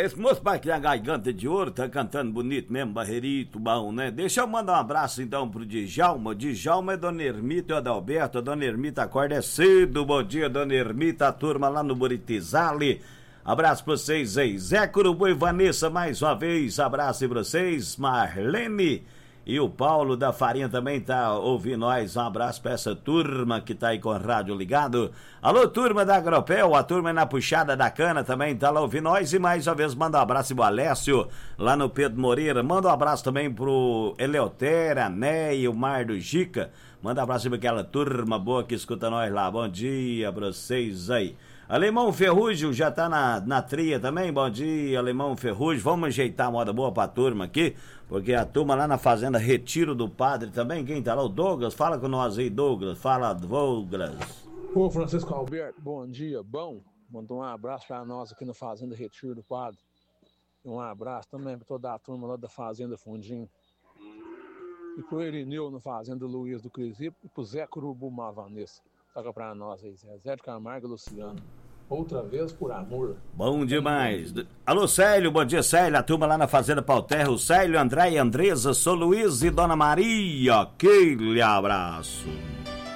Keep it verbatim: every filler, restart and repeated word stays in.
esse moço vai criar garganta de ouro, tá cantando bonito mesmo, barreirito, bom, né? Deixa eu mandar um abraço então pro Djalma. Djalma é Dona Ermita e o Adalberto. A Dona Ermita acorda é cedo. Bom dia, Dona Ermita, a turma lá no Buritizale. Abraço pra vocês aí. Zé Curubu e Vanessa, mais uma vez. Abraço pra vocês. Marlene e o Paulo da Farinha também tá ouvindo nós. Um abraço pra essa turma que tá aí com o rádio ligado. Alô, turma da Agropel, a turma na puxada da cana também tá lá ouvindo nós. E mais uma vez manda um abraço pro Alessio, lá no Pedro Moreira. Manda um abraço também pro Eleutera, Né, o Mar do Gica. Manda um abraço pra aquela turma boa que escuta nós lá. Bom dia pra vocês aí. Alemão Ferrugem já tá na, na tria também, bom dia, Alemão Ferrugem. Vamos ajeitar a moda boa pra turma aqui, porque a turma lá na fazenda Retiro do Padre também, quem tá lá? O Douglas, fala com nós aí, Douglas, fala, Douglas. Ô, Francisco Alberto, bom dia, bom, mandou um abraço pra nós aqui na fazenda Retiro do Padre, e um abraço também pra toda a turma lá da fazenda Fundinho, e pro Erineu na fazenda Luiz do Crisipo, e pro Zé Curubu Vanessa. Toca pra nós aí, Zé de Camargo e Luciano. Outra vez por amor. Bom demais. Alô, Célio, bom dia, Célio. A turma lá na Fazenda Pauterra, o Célio, André e Andresa, sou Luiz e Dona Maria. Aquele abraço.